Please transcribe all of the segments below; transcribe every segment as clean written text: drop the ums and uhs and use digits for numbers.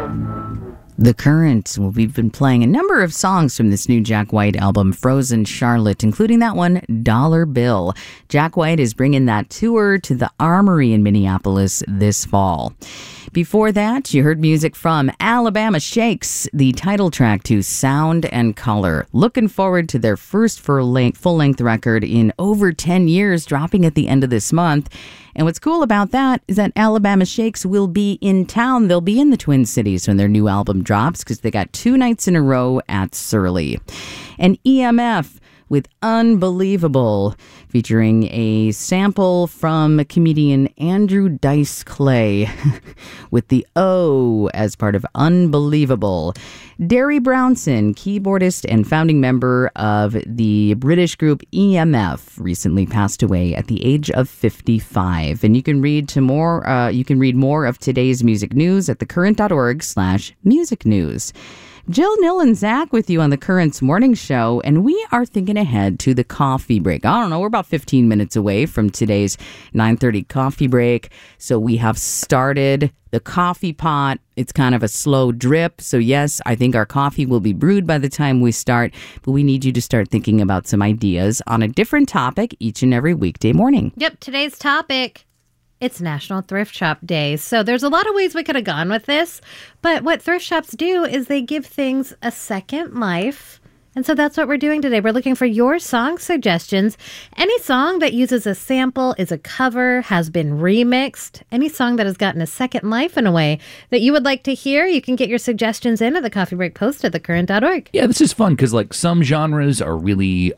The Current. Well, we've been playing a number of songs from this new Jack White album, Frozen Charlotte, including that one, Dollar Bill. Jack White is bringing that tour to the Armory in Minneapolis this fall. Before that, you heard music from Alabama Shakes, the title track to Sound and Color. Looking forward to their first full-length record in over 10 years, dropping at the end of this month. And what's cool about that is that Alabama Shakes will be in town. They'll be in the Twin Cities when their new album drops because they got 2 nights in a row at Surly. And EMF with Unbelievable, featuring a sample from comedian Andrew Dice Clay with the O as part of Unbelievable. Derry Brownson, keyboardist and founding member of the British group EMF, recently passed away at the age of 55. And you can read more of today's music news at thecurrent.org/music news. Jill, Nil, and Zach with you on the Current's morning show, and we are thinking ahead to the coffee break. I don't know, we're about 15 minutes away from today's 9:30 coffee break, so we have started the coffee pot. It's kind of a slow drip, so yes, I think our coffee will be brewed by the time we start, but we need you to start thinking about some ideas on a different topic each and every weekday morning. Yep, today's topic, it's National Thrift Shop Day. So there's a lot of ways we could have gone with this, but what thrift shops do is they give things a second life. And so that's what we're doing today. We're looking for your song suggestions. Any song that uses a sample, is a cover, has been remixed, any song that has gotten a second life in a way that you would like to hear, you can get your suggestions in at the Coffee Break post at thecurrent.org. Yeah, this is fun because like some genres are really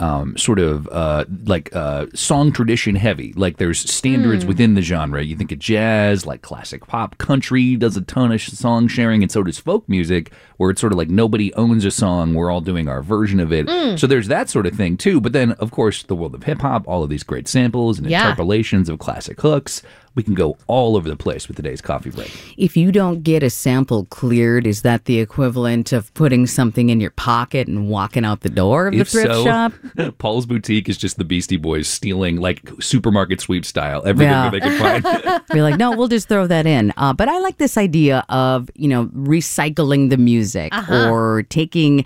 song tradition heavy. Like there's standards within the genre. You think of jazz, like classic pop, country does a ton of song sharing, and so does folk music, where it's sort of like nobody owns a song. We're all doing our version of it. So there's that sort of thing too. But then, of course, the world of hip hop, all of these great samples and interpolations of classic hooks. We can go all over the place with today's coffee break. If you don't get a sample cleared, is that the equivalent of putting something in your pocket and walking out the door of the thrift shop? Paul's Boutique is just the Beastie Boys stealing, like, supermarket sweep style, everything that they can find. Be like, no, we'll just throw that in. But I like this idea of, recycling the music or taking,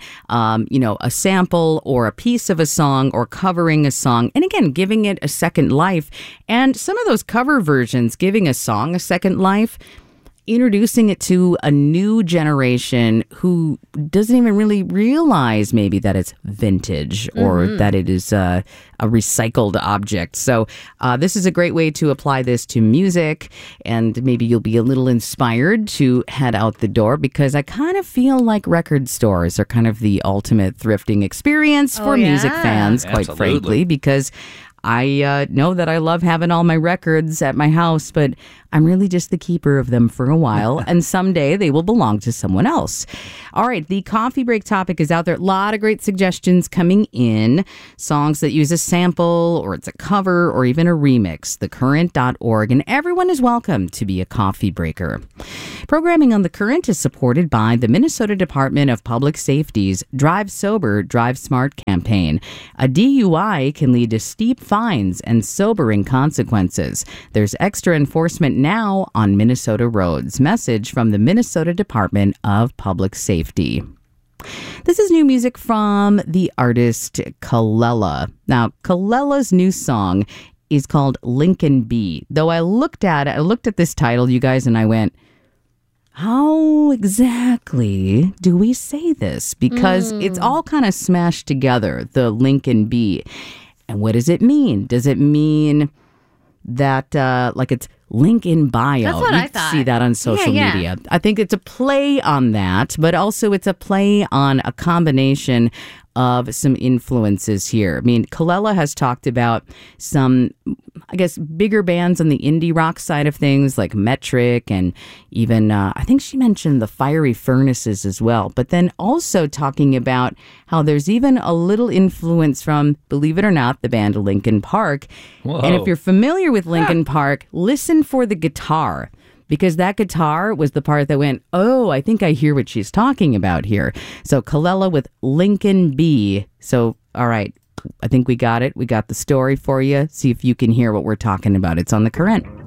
a sample or a piece of a song or covering a song. And again, giving it a second life. And some of those cover versions, giving a song a second life, introducing it to a new generation who doesn't even really realize maybe that it's vintage or that it is a recycled object. So this is a great way to apply this to music, and maybe you'll be a little inspired to head out the door, because I kind of feel like record stores are kind of the ultimate thrifting experience for music fans, quite frankly, because I know that I love having all my records at my house, but I'm really just the keeper of them for a while, and someday they will belong to someone else. All right, the coffee break topic is out there. A lot of great suggestions coming in. Songs that use a sample, or it's a cover, or even a remix. Thecurrent.org, and everyone is welcome to be a coffee breaker. Programming on The Current is supported by the Minnesota Department of Public Safety's Drive Sober, Drive Smart campaign. A DUI can lead to steep fines and sobering consequences. There's extra enforcement now on Minnesota roads. Message from the Minnesota Department of Public Safety. This is new music from the artist Kelela. Now, Kelela's new song is called Lincoln B. Though I looked at this title, you guys, and I went, how exactly do we say this? Because it's all kind of smashed together, the Lincoln B. And what does it mean? Does it mean that like it's link in bio? That's what I thought. See that on social media. I think it's a play on that, but also it's a play on a combination of some influences here. I mean, Kelela has talked about some, I guess, bigger bands on the indie rock side of things, like Metric, and even, I think she mentioned the Fiery Furnaces as well. But then also talking about how there's even a little influence from, believe it or not, the band Linkin Park. Whoa. And if you're familiar with Linkin Park, listen for the guitar. Because that guitar was the part that went, oh, I think I hear what she's talking about here. So Kelela with Lincoln B. So, all right, I think we got it. We got the story for you. See if you can hear what we're talking about. It's on The Current.